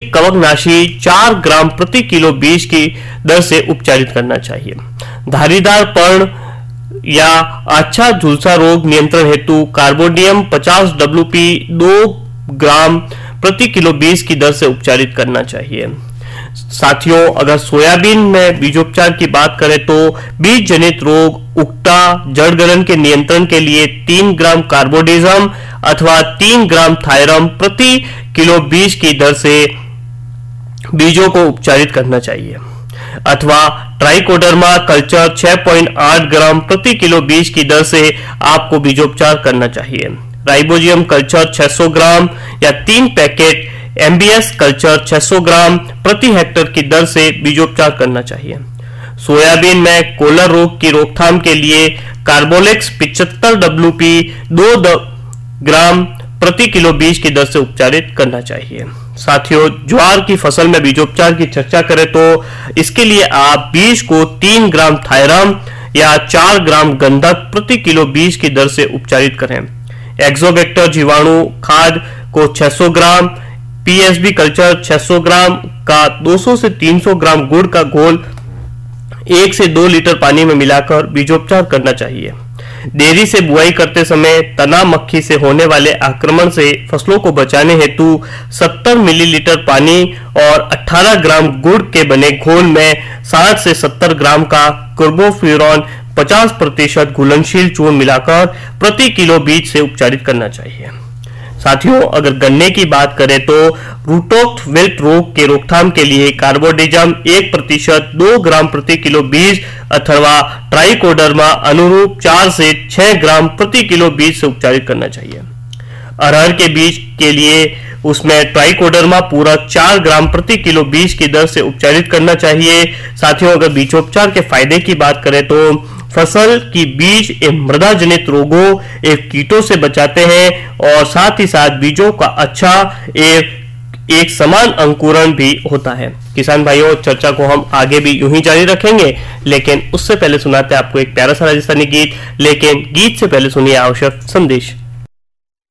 कवकनाशी 4 ग्राम प्रति किलो बीज की दर से उपचारित करना चाहिए। धारीदार पर्ण या अच्छा झुलसा रोग नियंत्रण हेतु कार्बोडियम 50 WP 2 ग्राम प्रति किलो बीज की दर से उपचारित करना चाहिए। साथियों, अगर सोयाबीन में बीजोपचार की बात करें तो बीज जनित रोग उक्टा जड़ गलन के नियंत्रण के लिए 3 ग्राम कार्बोडिजम अथवा 3 ग्राम थायरम प्रति किलो बीज की दर से बीजों को उपचारित करना चाहिए, अथवा ट्राइकोडर्मा कल्चर 6.8 ग्राम प्रति किलो बीज की दर से आपको बीजोपचार करना चाहिए। राइबोजियम कल्चर 600 ग्राम या 3 पैकेट एमबीएस कल्चर 600 ग्राम प्रति हेक्टर की दर से बीजोपचार करना चाहिए। सोयाबीन में कोलर रोग की रोकथाम के लिए कार्बोलेक्स 75 WP 2 ग्राम प्रति किलो बीज की दर से उपचारित करना चाहिए। साथियों, ज्वार की फसल में बीजोपचार की चर्चा करें तो इसके लिए आप बीज को 3 ग्राम थायरम या 4 ग्राम गंधक प्रति किलो बीज की दर से उपचारित करें। एक्सोबैक्टर जीवाणु खाद को 600 ग्राम, पीएसबी कल्चर 600 ग्राम का 200 से 300 ग्राम गुड़ का घोल 1 से 2 लीटर पानी में मिलाकर बीजोपचार करना चाहिए। डेयरी से बुआई करते समय तना मक्खी से होने वाले आक्रमण से फसलों को बचाने हेतु 70 मिलीलीटर पानी और 18 ग्राम गुड़ के बने घोल में 60 से 70 ग्राम का कार्बोफ्यूरॉन 50% घुलनशील चूर्ण मिलाकर प्रति किलो बीज से उपचारित करना चाहिए। साथियों, अगर गन्ने की बात करें तो रूटोक्ट विल्ट रोग के रोकथाम के लिए कार्बोडिजम 1% 2 ग्राम प्रति किलो बीज अथवा ट्राइकोडर्मा अनुरूप 4 से 6 ग्राम प्रति किलो बीज से उपचारित करना चाहिए। अरहर के बीज के लिए उसमें ट्राइकोडर्मा पूरक 4 ग्राम प्रति किलो बीज की दर से उपचारित करना चाहिए। साथियों, अगर बीजोपचार के फायदे की बात करें तो फसल की बीज एवं मृदा जनित रोगों एवं कीटों से बचाते हैं और साथ ही साथ बीजों का अच्छा एक समान अंकुरण भी होता है। किसान भाइयों, चर्चा को हम आगे भी यूं ही जारी रखेंगे, लेकिन उससे पहले सुनाते हैं आपको एक प्यारा सा राजस्थानी गीत। लेकिन गीत से पहले सुनिए आवश्यक संदेश।